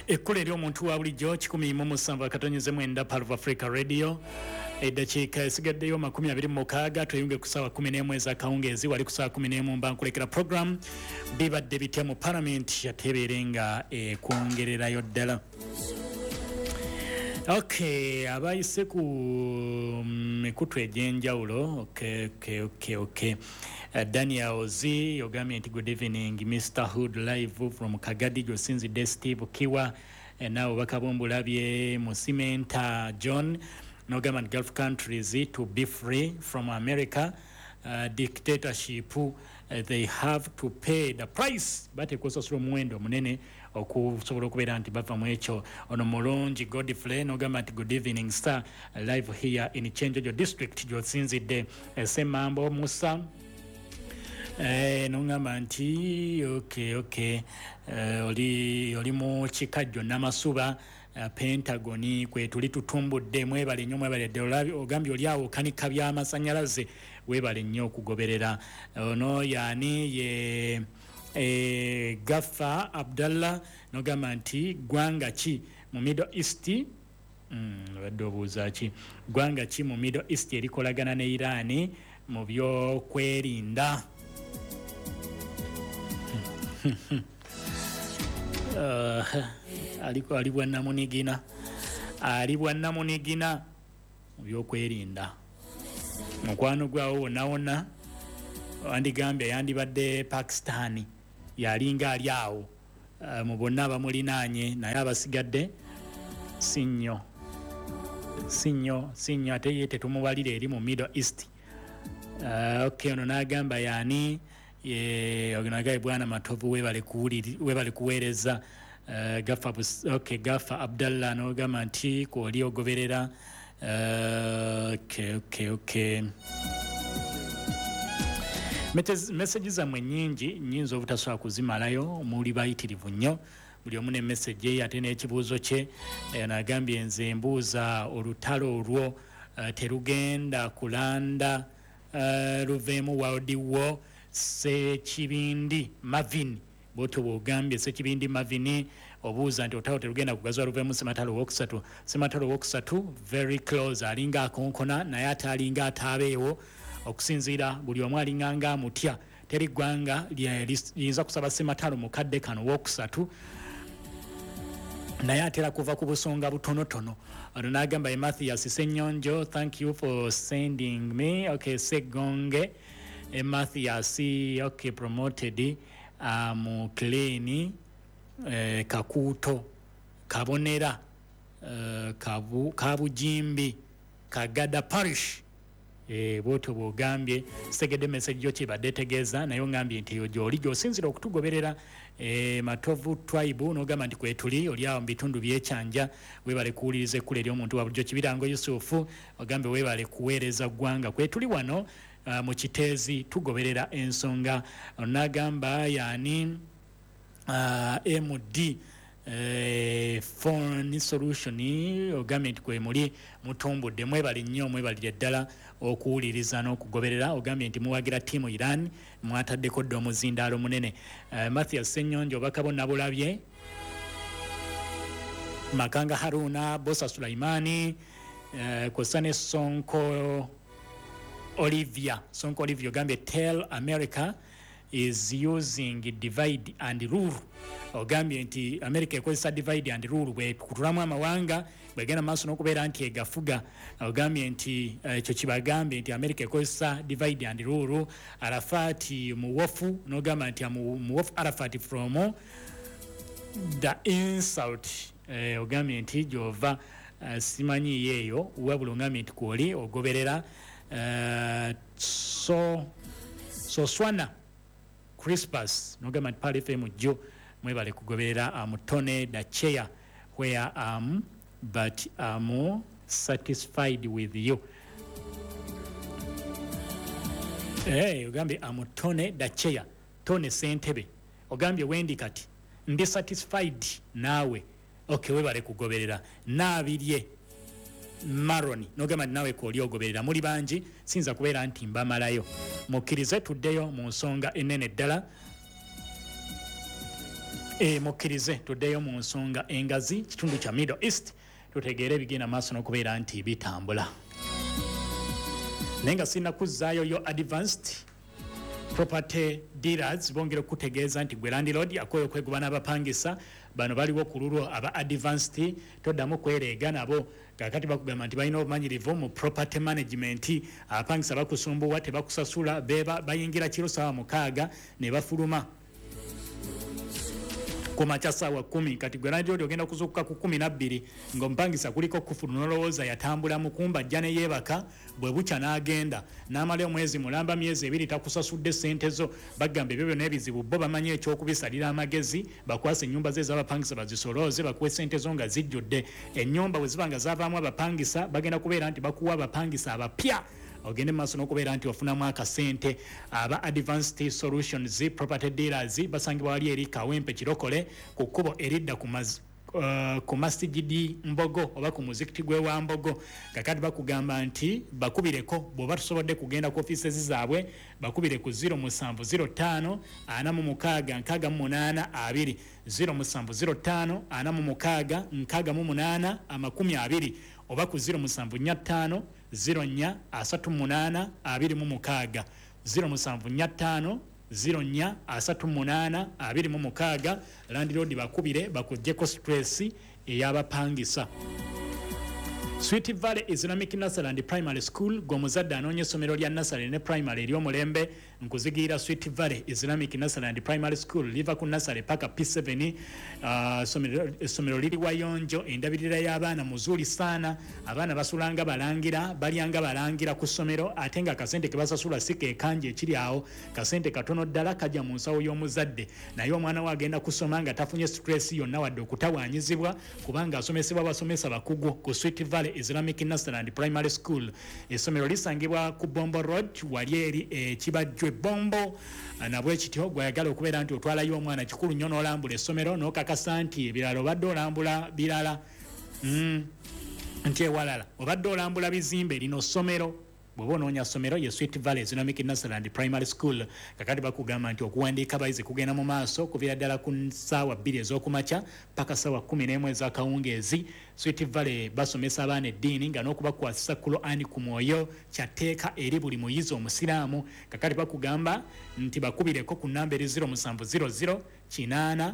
Ekkule ly'omuntu wa bulijjo 107.9 Part of Africa Radio. Eddakiika esigaddeyo 26 tweyunge ku ssaawa 11 ez'akawungeezi wali ku ssaawa 11 mbankulekera program bibadde bitya mu Parliament yateeberenga ekwongererayo ddala. Okay, abayise ku mikutu egy'enjawulo. Okay. Daniel Ozi yogambye nti good evening Mr. Hood live from Kagadi Josinzidde Steve Kiwa naawe bakabumbulabye mu Cementa John nogamba nti Gulf countries to be free from America dictatorship they have to pay the price batekusasula omuwendo munene okusobola okubeera nti bava mu ekyo. Ono mulungi Godfrey nogamba nti good evening sir live here in Chenjojo district Josinzidde Semambo Musa nongamba nti okay oli mu kikajjo Namasuba Pentagoni kwe tuli tutumbudde mwebale nnyo mwebale ddala ogambye oli awo kanika by'amasanyalaze webale nnyo okugoberera. Ono yani ye Gafa Abdallah nogamba nti gwanga ki mu Middle East wadde obuuza ki gwanga ki mu Middle East erikolagana ne Iran mu byokwerinda. Alibwa namunigina mu byokwerinda mukwano gwawo wonna wandigambye yandibadde Pakistan yalinga ali awo mu bonna abamulinaanye naye abasigadde sinyo ate ye tetumubalira eri mu Middle East. Okay, ono n'agamba yani oginagaye bwana Matovu webale kuweereza Gafa Abdallah n'ogamba nti kwoli ogoberera. Okay. Message zammwe nnyingi nyinza obutasobola kuzimalayo muli bayitirivu nnyo buli omu ne message ye ate n'ekibuuzo kye n'agambye nze mbuuza olutalo olwo terugenda kulanda luveemu World War Sekibindi Mavin bwotyo bw'ogambye Sekibindi Mavini obuuza nti otalo terugenda kugaza luveemu Sematalo wokusatu very close alinga akonkona naye ate alinga ataabeewo okusinziira buli omu alinganga amutya teri ggwanga liyinza kusaba Sematalo mukadde kano wokusatu naye atera kuva ku busonga butonotono. Ono n'agamba ye Mathias Senyonjo thank you for sending me. Okay, Segonge Mathias okay promoted mu Kileni Kakuto Kabonera Kabujimbi Kagada Parish bwotyo bw'ogambye segedde message yo kibadde tegeeza naye ngambye nti eyo gy'oli gy'osinzira okutugoberera Matovu tribe n'ogamba nti kwetuli oli awo mu bitundu by'ekyanja weebale kuwuliriza ekkula ery'omuntu wa bulijjo Kibirango Yusufu ogambye weebale kuweereza ggwanga kwetuli wano mu Kiteezi tugoberera ensonga. N'agamba yani MD phone solution ogambye nti kwe muli mutumbudde mwebale nnyo mwebalire ddala okuwuliriza n'okugoberera ogambye nti muwagira ttiimu Iran mwataddeko dda omuzindaalo munene. Mathias Senyonjo bakabo nabulabye Makanga Haruna Bosa Sulaimani kosa ne Sonko Olivia ogambye tell America is using divide and rule ogambye nti America ekozesa divide and rule bwe kutulamu amawanga bwegenda maaso n'okubeera nti egafuga ogambye nti ekyo kibagambye nti America ekozesa divide and rule. Arafat muwofu n'ogamba nti muwofu Arafat from the insult ogambye nti gyova simanyi yeeyo wabula ogambye nti kwoli ogoberera so Swana Crispus n'ogamba nti Pali FM jjo mwebale kugoberera Tone Dacheya where but I'm satisfied with you. Ogambye Tone Dacheya Tone Sentebe ogambye wendi kati ndi satisfied naawe. Okay, webale kugoberera naabirye Maroni n'ogamba nawe kwoli ogoberera muli bangi sinza kubeera nti mbamalayo mukkirize tuddeyo mu nsonga ennene ddala. Mukkirize tuddeyo mu nsonga engazi kitundu kya Middle East tutegeere ebigenda maaso n'okubeera nti bitambula. Naye nga sirina kuzzaayo yo advanced property dealers bongera okutegeeza nti gwe landlord akoye okwegoba n'abapangisa bano baliwo ku lulwo aba advanced toddamu kwereega nabo kakati bakugamba nti balina obumanyirivu mu property management abapangisa bakusumbuwa tebakusasula bayingira kiro ssaawa 6 ne bafuluma kumakya ssaawa 10 kati gwe landlord ogenda kuzuukuka ku 12 ng'omupangisa kuliko kufulu n'olowooza yatambula mukumba ajja ne yeebaka bwe bukya n'agenda n'amala omwezi mulamba myezi 2 takusasudde ssente zo bagamba ebyo byonna ebizibu bo bamanyi ekyokubisalira amagezi bakwasa ennyumba ze ez'abapangisa bazisolooze bakuwe ssente zo nga zijjudde ennyumba bwe ziba nga zaavaamu abapangisa bagenda kubeera nti bakuwa abapangisa abapya ogende maaso n'okubeera nti ofunamu akasente. Aba advanced solutions property dealers basangibwa wali eri Kawempe Kirokole ku kkubo eridda ku masjidi Mbogo oba ku muzikiti gwe wa Mbogo. Kakati bakugamba nti bakubireko bw'oba tusobodde kugenda ku offices zaabwe bakubire ku 0705 46 68 20 0705 46 68 20 oba ku 0745 04 38 26 0745 04 38 26 landlord bakubire bakujjeko stress ey'abapangisa. Sweet Valley Islamic Nursery and Primary School gomuzadde anoonya essomero lya nursery ne primary ery'omulembe nkuzigira Sweet Valley Islamic Nursery and Primary School liva ku nursery paka P7 essomero liri wayonjo endabirira y'abaana muzuuli sana abaana basulanga balangira balyanga balangira ku ssomero ate nga kasente ke basasula si keekanje ekiri awo kasente katono ddala kajja mu nsawo y'omuzadde naye omwana we agenda kusoma nga tafunye stress yonna wadde okutawaanyizibwa kubanga asomesebwa basomesa bakugu ku Sweet Valley Islamic Nursery and Primary School. Essomero lisangibwa ku Bombo Road wali eri Kibajjwe Bombo nabwe kityo gwayagala okubeera nti otwalayo omwana kikulu nnyo n'olambula essomero n'okakasa nti ebirala obadde olambula birala nti ewalala obadde olambula bizimbe lino ssomero bw'oba onoonya ssomero ye Sweet Valley Islamic Nursery and Primary School. Kakati bakugamba nti okuwandiika bayizi kugenda mu maaso kuviira ddala ku ssaawa 2 ez'okumakya paka ssaawa 11 ez'akawungeezi. Sweet Valley basomesa abaana eddiini nga n'okubakwasisa Qur'ani ku mwoyo kyateeka eri buli muyizi omusiraamu. Kakati bakugamba nti bakubireko ku nnamba eri 0700 888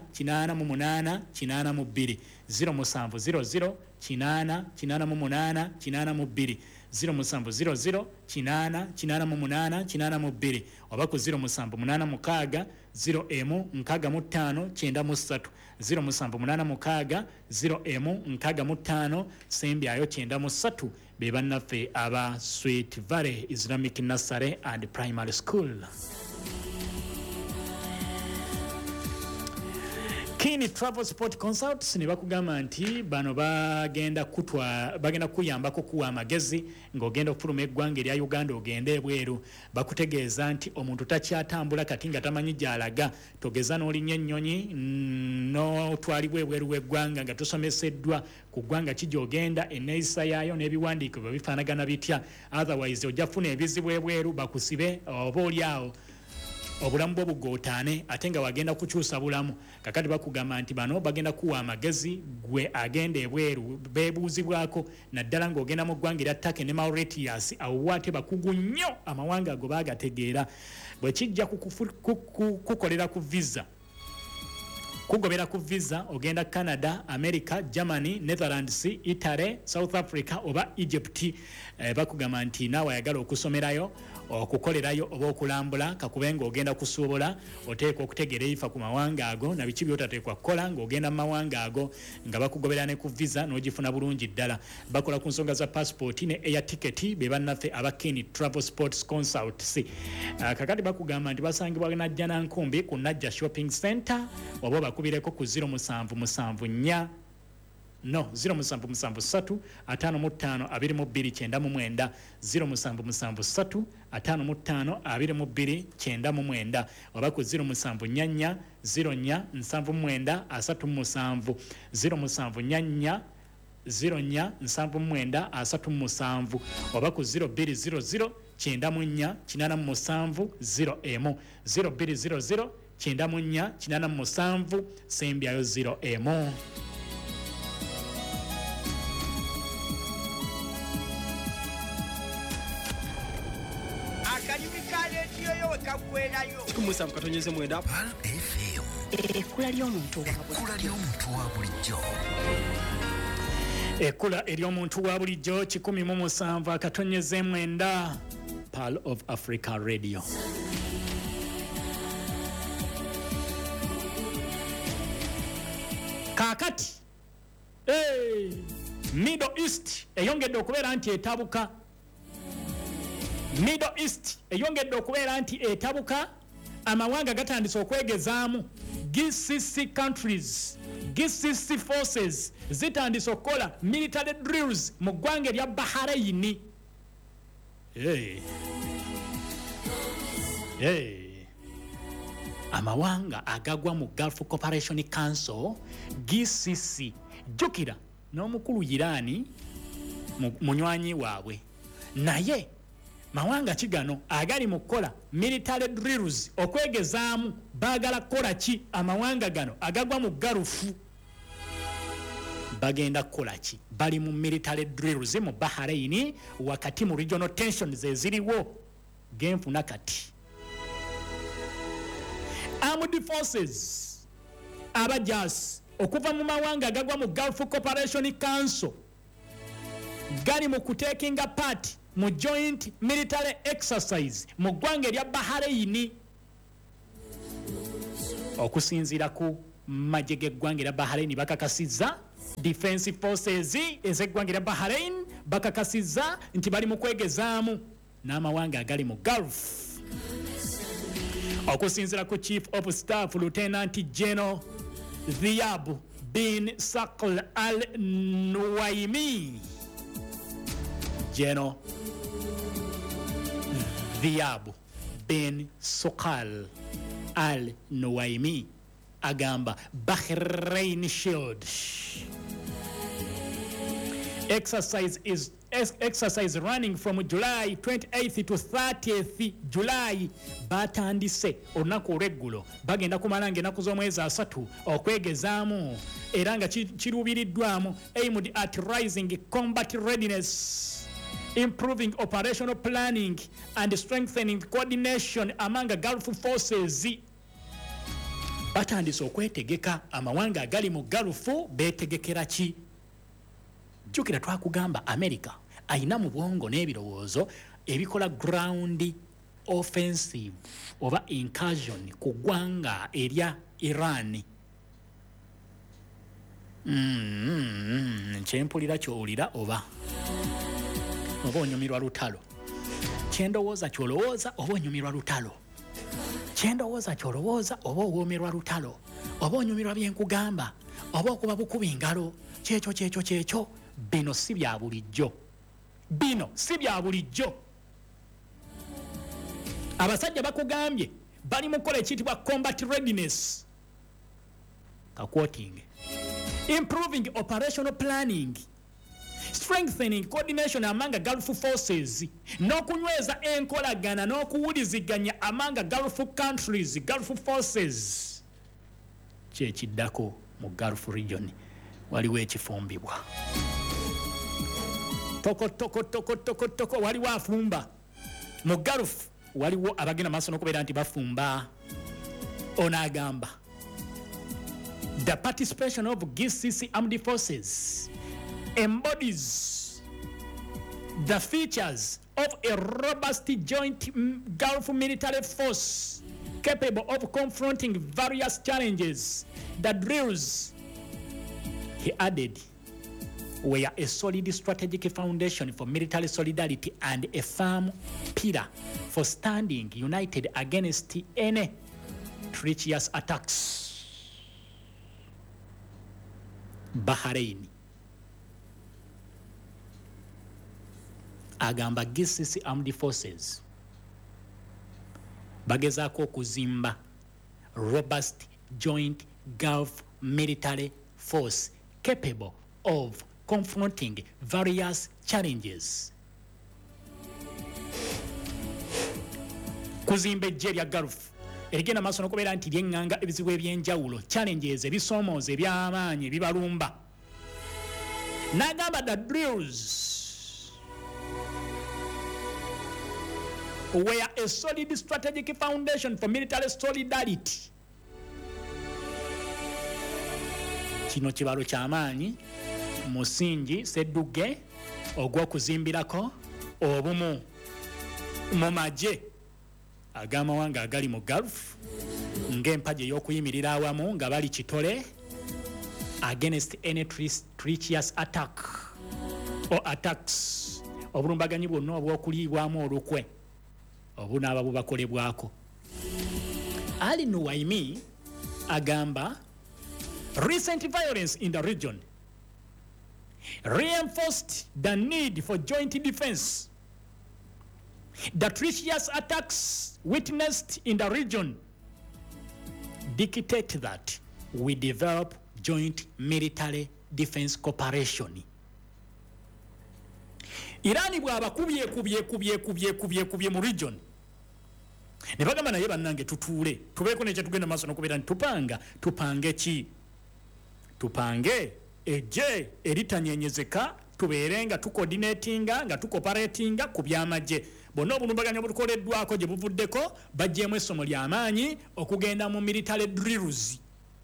882 0700 888 882 0700 888 882 oba ku 0786 0M65 93 0786 0M65 sembyayo 93 be bannaffe aba Sweet Valley Islamic Nursery and Primary School. Kini Travel Sport Consults ne bakugamba nti bano bagenda kuyambako kuwa amagezi ng'ogenda okufuluma eggwanga erya Uganda ogende ebweru bakutegeeza nti omuntu takyatambula kati nga tamanyi gy'alaga togeza n'olinnya ennyonyi n'otwalibwa ebweru w'eggwanga nga tosomeseddwa ku ggwanga ki gy'ogenda enneeyisa yaayo n'ebiwandiiko bwe bifaanagana bitya otherwise ojja kufuna ebizibu ebweru bakusibe oba oli awo obulamu bwo bugootaane ate nga wagenda kukyusa bulamu. Kakati bakugamba nti bano bagenda kuwa amagezi gwe agenda ebweru beebuuzibwako naddala ng'ogenda mu ggwanga erya Turkey ne Mauritius awo ate bakugu nnyo amawanga ago baagategeera bwe kijja kukolera ku visa kugobera ku visa ogenda Canada, America, Germany, Netherlands, Italy, South Africa oba Egypt. Bakugamba nti naawe ayagala okusomerayo okukolerayo oba okulambula kakube ng'ogenda kusuubula oteekwa okutegeera ebifa ku mawanga ago na biki by'otateekwa kukola ng'ogenda mu mawanga ago nga bakugobera ne ku visa n'ogifuna bulungi ddala. Bakola ku nsonga za passport ne air ticket be bannaffe aba Kini Travel Sports Consults. Kakati bakugamba nti basangibwa Najja Nankumbi ku Najja Shopping Center oba bakubireko ku 0774 No 0773 55 22 0773 55 22 99 oba ku 0744 04 79 37 0744 04 79 37 oba ku 0200 94 87 0M 0200 94 87 sembyayo 0 Kumusa mkatonyeze mwenda FM. Ekkula ly'omuntu wa bulijjo. Ekkula ery'omuntu wa bulijjo 107 akatonyeze mwenda Pearl of Africa Radio. Kakati Middle East eyongedde okubeera nti etabuka. Middle East eyongedde okubeera nti etabuka. Amawanga gatandise okwegezaamu. GCC countries, GCC forces zitandise okukola military drills mu ggwanga erya Bahrain. Amawanga agagwa mu Gulf Cooperation Council GCC jukira n'omukulu Irani munywanyi waabwe naye mawanga kigano agali mu kola military drills okwegezaamu bagala kola ki amawanga gano agagwa mu garufu bagenda kola ki bali mu military drills mu Bahrain wakati mu regional tensions eziriwo genfuna kati armed forces abajas okuva mu mawanga agagwa mu Gulf Cooperation Council gali mu kutekinga part mu joint military exercise mu ggwanga erya Bahrain okusinziira ku majje g'eggwanga erya Bahrain bakakasizza defense forces ez'eggwanga erya Bahrain bakakasizza nti bali mu kwegezaamu n'amawanga agali mu Gulf okusinziira ku Chief of Staff Lieutenant General Dhiab bin Sakl al-Nuwaimi. General Dhiab bin Sakl al-Nuwaimi agamba Bahrain Shield exercise running from July 28th to 30th July batandise olunaku olw'eggulo bagenda kumalanga ennaku z'omwezi 3 okwegezaamu era nga kiruubiriddwamu aimed at rising combat readiness, improving operational planning and strengthening coordination among Gulf forces. Batandise okwetegeka amawanga agali mu Gulfu beetegekera ki? Jukira twakugamba America ayina mu bwongo n'ebirowoozo ebikola ground offensive oba incursion ku ggwanga erya Iran. Kyempulira kyowulira oba onyumirwa lutalo. Kyendowooza kyolowooza oba onyumirwa lutalo. Kyendowooza kyolowooza oba owoomerwa lutalo. Oba onyumirwa byenkugamba oba okuba bukuba engalo. Kyekyo. Bino si bya bulijjo. Abasajja bakugambye bali mu kola ekiyitibwa combat readiness. Quoting. Improving operational planning, strengthening coordination among Gulf forces, n'okunyweza enkolagana n'okuwuliziganya among Gulf countries, Gulf forces. Kyekiddako mu Gulf region waliwo ekifumbibwa. Toko waliwo afumba. Mu Gulf waliwo abagenda maaso n'okubeera nti bafumba. Onagamba the participation of GCC armed forces embodies the features of a robust joint Gulf military force capable of confronting various challenges. The drills, he added, were a solid strategic foundation for military solidarity and a firm pillar for standing united against any treacherous attacks. Bahrain agamba GCC armed forces bagezaako okuzimba robust joint Gulf military force capable of confronting various challenges. Kuzimba eggye lya Gulf erigenda maaso n'okubeera nti lyenganga ebizibu ebyenjawulo challenges ebisoomooza eby'amaanyi ebibalumba. N'agamba the drills were a solid strategic foundation for military solidarity. Kino kibalo ky'amaanyi musingi sedduge ogw'okuzimbirako obumu mu magye ag'amawanga agali mu Gulf ng'empagi ey'okuyimirira awamu nga bali kitole against any treacherous attack or attacks, obulumbaganyi bwonna obw'okuliibwamu olukwe obunaaba bubakolebwako. Ali Nuwaimi agamba recent violence in the region reinforced the need for joint defense. The treacherous attacks witnessed in the region dictate that we develop joint military defense cooperation. Irani bwaba kubye mu region. Ne bagamba naye bannange tutuule tubeeko nekye tugenda maaso n'okubeera nti tupange ki? Tupange ejje eritanyenyezeka tubeere nga tucoordinatinga nga tucooperatinga ku by'amagye. Bonna obulumbaganyi obukoleddwako gye buvuddeko bajjeemu essomo ly'amaanyi okugenda mu military drills,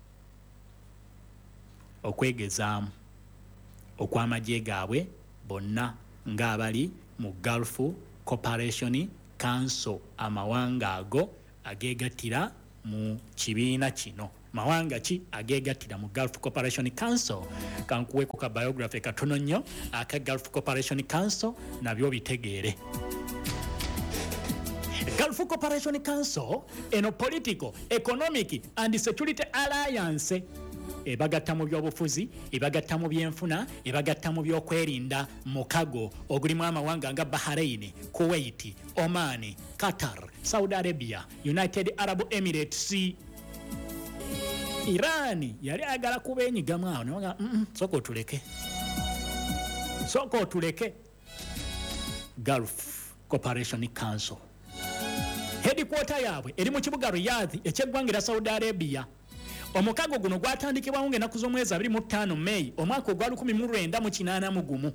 okwegezaamu okw'amagye gaabwe bonna ng'abali mu Gulf Cooperation Council, amawanga ago ageegattira mu kibiina kino. Mawanga ki ageegattira mu Gulf Cooperation Council? Kankuweeko ka biography katono nnyo aka Gulf Cooperation Council nabyo bitegeere. Gulf Cooperation Council eno political, economic and security alliance ebagatta mu by'obufuzi, ebagatta mu byenfuna, ebagatta mu by'okwerinda mukago ogulimu amawanga nga Bahrain, Kuwait, Oman, Qatar, Saudi Arabia, United Arab Emirates. Iran yali agala kubeenyigamu awo naga soko otuleke. Gulf Cooperation Council headquarter yaabwe eri mu kibuga Riyadh eky'eggwanga lya Saudi Arabia. Omukago guno gwatandikibwawo ng'ennaku z'omwezi 25 May omwaka ogwa 1981.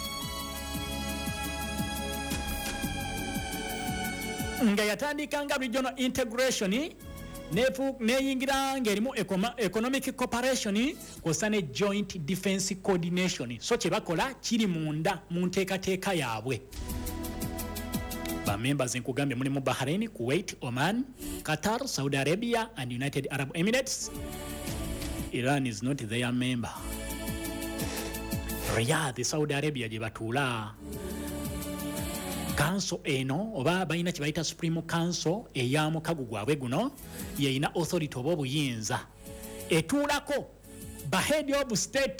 Nga yatandika nga regional integration neyingira ng'erimu economic cooperation kw'ossa ne joint defense coordination. So kye bakola kiri munda mu nteekateeka yaabwe. Members nkugambye mulimu Bahrain, Kuwait, Oman, Qatar, Saudi Arabia and United Arab Emirates. Iran is not their member. Riyadh, Saudi Arabia gye batuula. Council eno oba balina kye bayita Supreme Council ey'amukago gwabwe guno yeyina authority oba obuyinza etuulako bahead of state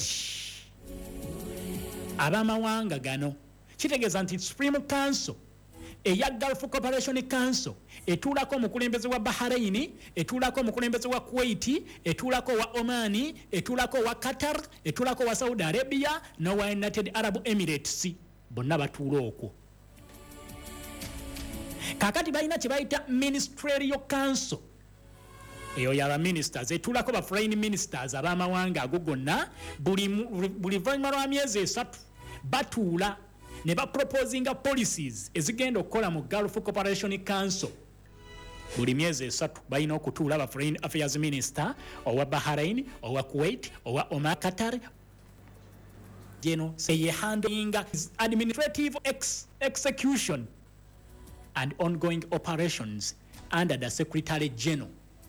ab'amawanga gano. Kitegeeza nti Supreme Council eya Gulf Cooperation Council etuulako omukulembeze wa Bahrain, etuulako omukulembeze wa Kuwait, etuulako wa Oman, etuulako wa Qatar, etuulako wa Saudi Arabia n'owa United Arab Emirates. Bonna batuula okwo. Kakati balina kye bayita Ministerial Council. Eyo yaba ministers etuulako ba foreign ministers ab'amawanga ago gonna buli luvannyuma lwa myezi 3 batuula ne baproposinga policies ezigenda okukola mu Gulf Cooperation Council. Buli myezi 3 balina okutuula ba foreign affairs minister owa Bahrain, owa Kuwait, owa Oman, Qatar. Say handling administrative execution and ongoing operations under the Secretary General.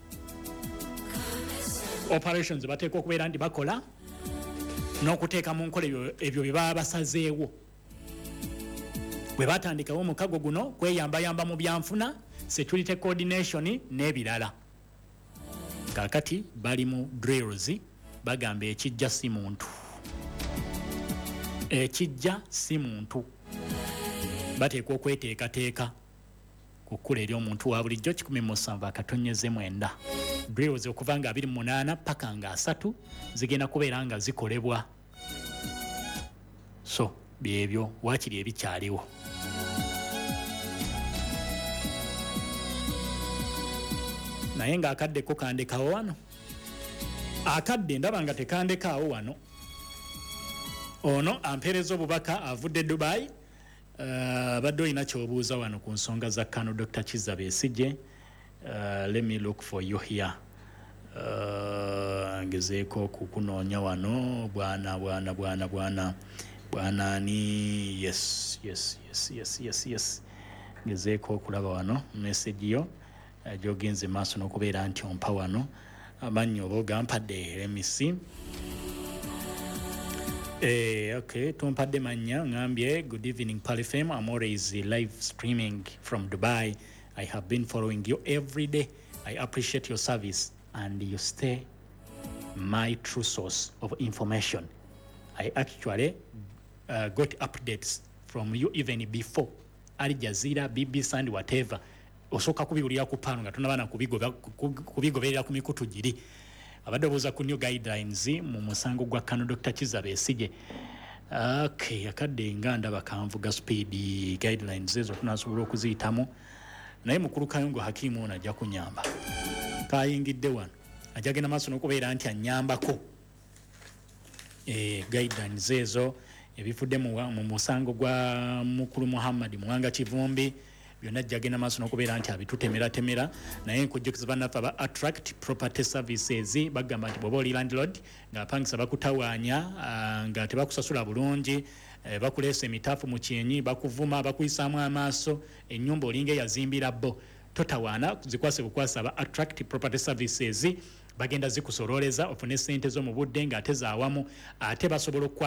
Operations bateekwa okubeera nti bakola n'okuteeka mu nkola ebyo bye baba basazeewo. Bwe batandikawo omukago guno kweyambayamba mu byanfuna, security coordination n'ebirala. Kakati bali mu drills bagamba ekijja si muntu. Ekijja si muntu. Bateekwa okweteekateeka ku kkula ery'omuntu wa bulijjo 17/9. Drills okuva nga 28 paka nga 3 zigenda kubeera nga zikolebwa. So byebyo waakiri ebikyaliwo. naye nga akadde ko kandekawo wano akadde ndaba nga tekandekaawo wano ono ampeereza obubaka avudde Dubai badde olina kyobuuza wano ku nsonga za Kano Dr. Kizza Besigye. Let me look for you here. Ngezeeko kukunoonya wano bwana ni yes ngezeeko okulaba wano message yo gyogenze maaso n'okubeera nti ompa wano amannya oba ogampadde remisi. Okay, tumpadde manya ngambye good evening Palifem. I'm always live streaming from Dubai. I have been following you every day. I appreciate your service and you stay my true source of information. I actually got updates from you even before Al Jazeera, BBC and whatever. Osoka kubiwulira ku pano nga tunabana kubigoberera ku mikutu giri. Abadde obuuza ku new guidelines mu musango gwa Kano Dr. Kizza Besigye. Okay, akadde nga ndaba kanvuga speed guidelines ezo tunasobola okuziyitamu. Naye mukulu Kayungo Hakimu ono ajja kunyamba. Kayingidde wano ajja genda maaso n'okubeera nti annyambako. Guidelines ezo ebifudde mu musango gwa mukulu Muhammad Mwanga Kivumbi byonna ajja genda maaso n'okubeera nti abitutemera naye nkujjukiza bannaffe aba Attract Property Services bagamba nti bw'oba oli landlord ng'apangisa bakutawaanya nga tebakusasula bulungi bakuleesa emitaafu mu kyenyi bakuvuma bakuyisaamu amaaso ennyumba olinga eyazimbira bo totawaana zikwase bukwasa aba Attract Property Services bagenda zikusololeza ofune ssente zo mu budde ng'ate zaawamu ate basobola